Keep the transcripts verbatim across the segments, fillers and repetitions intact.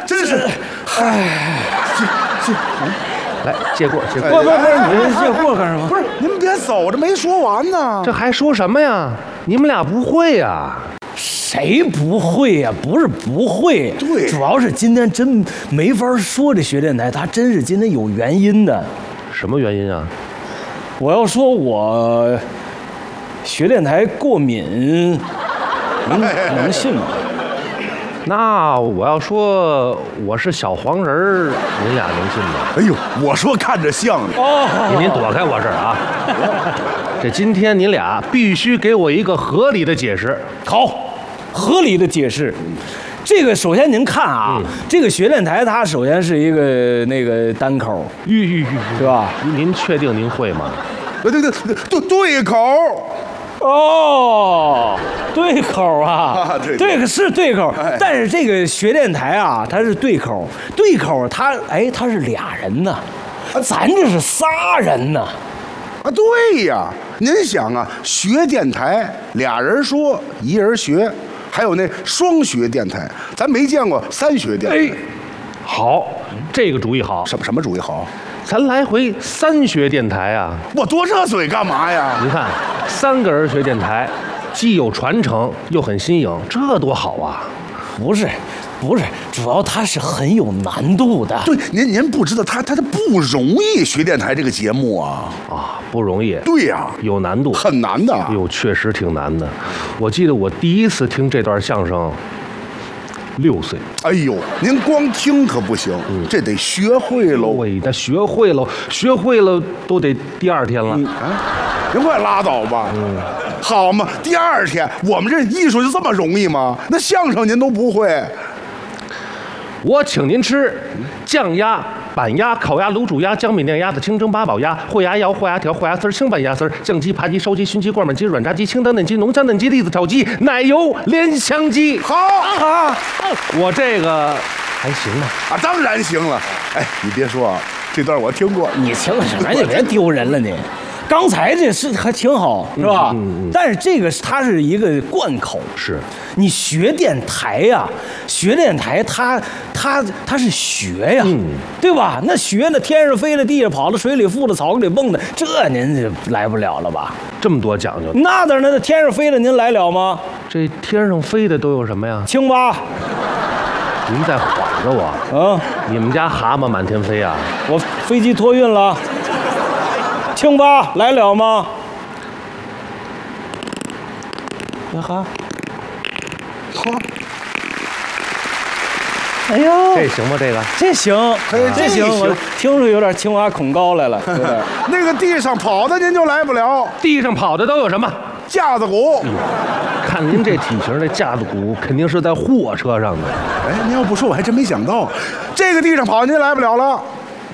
真是，哎，这这， 来借过借过。 不不不是，你这借过干什么？ 不是，你们别走，这没说完呢。 这还说什么呀？你们俩不会呀？ 谁不会呀、啊？不是不会， 对， 主要是今天真没法说这学电台，它真是今天有原因的。 什么原因啊？ 我要说我学电台过敏，能能信吗？ 那我要说我是小黄人儿，您俩能信吗？ 哎呦，我说看着像呢。 哦， 您您躲开我这儿啊！这今天您俩必须给我一个合理的解释。 好。合理的解释，这个首先您看啊，嗯、这个学电台它首先是一个那个单口， 吁吁吁， 是吧？ 您确定您会吗？ 对对对对对口。 哦，对口啊， 啊对对个是对口， 哎、 但是这个学电台啊，它是对口，对口它哎它是俩人呢，咱这是仨人呢。 啊，对呀，您想啊，学电台俩人说，一人学。还有那双学电台，咱没见过三学电台。 哎，好，这个主意好。 什么什么主意好？ 咱来回三学电台啊！ 我多热嘴干嘛呀？ 您看，三个人学电台，既有传承又很新颖，这多好啊！ 不是，不是，主要它是很有难度的。 对，您您不知道，他他他不容易学电台这个节目啊啊，不容易。 对呀、啊， 有难度， 很难的。 哎呦，确实挺难的。我记得我第一次听这段相声，六岁。 哎呦，您光听可不行，嗯、这得学会喽。 对，那学会了，学会了都得第二天了。嗯、 啊，您快拉倒吧。嗯，好嘛，第二天我们这艺术就这么容易吗？那相声您都不会。 我请您吃酱鸭、板鸭、烤鸭、卤煮鸭、江米酿鸭子、清蒸八宝鸭、烩鸭腰、烩鸭条、烩鸭丝、清拌鸭丝、酱鸡、扒鸡、烧鸡、熏鸡、灌焖鸡、软炸鸡、清汤嫩鸡、浓香嫩鸡、栗子炒鸡、奶油莲香鸡。 好啊， 我这个还行吧？ 啊，当然行了。哎，你别说啊，这段我听过。 你听什么？你别丢人了你。刚才这是还挺好，是吧？嗯嗯嗯、但是这个它是一个贯口， 是你学电台呀、啊，学电台它它它是学呀、嗯，对吧？那学呢，天上飞的，地上跑的，水里浮的，草里蹦的，这您就来不了了吧？ 这么多讲究？ 那当然，那天上飞的您来了吗？ 这天上飞的都有什么呀？ 青蛙。 您在晃着我？ 嗯， 你们家蛤蟆满天飞啊？ 我飞机托运了。青蛙来了吗？呀哈， 呵， 哎呦， 这行吗？这个这行，这行，我听着有点青蛙恐高来了。 那个地上跑的您就来不了， 地上跑的都有什么？ 架子鼓。 看您这体型，这架子鼓肯定是在货车上的。 哎，您要不说，我还真没想到，这个地上跑您来不了了。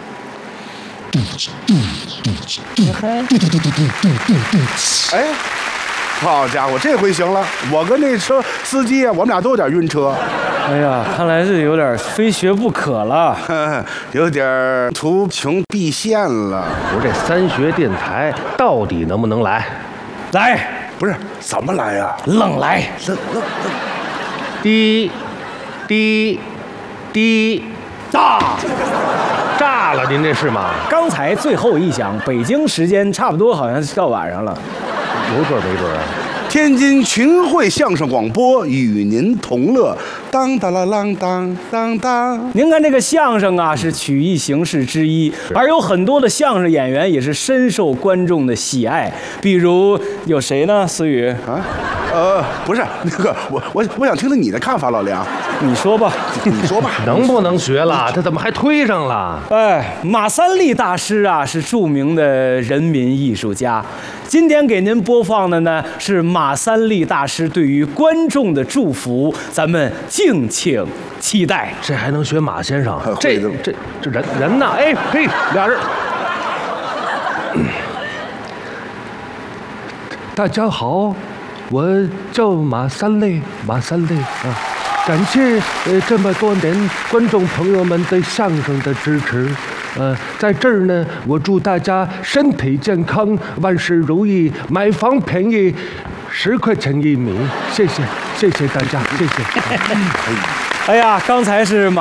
哎，好家伙，这回行了！我跟那车司机啊，我们俩都有点晕车。 哎呀，看来是有点非学不可了， 有点图穷匕现了。 我这三学电台到底能不能来？ 来， 不是怎么来呀、啊？ 愣来， 愣愣愣。 滴滴滴， 炸！ 炸了！您这是吗？ 刚才最后一响，北京时间差不多好像是到晚上了， 有准没准啊？ 天津群汇相声广播与您同乐，当当啷啷当当当。 您看这个相声啊，是曲艺形式之一，而有很多的相声演员也是深受观众的喜爱。比如有谁呢？思雨啊，呃，不是那个，我我我想听听你的看法，老梁。 你说吧， 你说吧， 能不能学了？他怎么还推上了？ 哎，马三立大师啊，是著名的人民艺术家。今天给您播放的呢是马三立大师对于观众的祝福，咱们敬请期待。 这还能学马先生？这这这人人呢？哎嘿，俩人。大家好，我叫马三立，马三立啊。感谢呃这么多年观众朋友们对相声的支持，呃，在这儿呢，我祝大家身体健康，万事如意，买房便宜，十块钱一米，谢谢，谢谢大家，谢谢。 哎呀，刚才是马。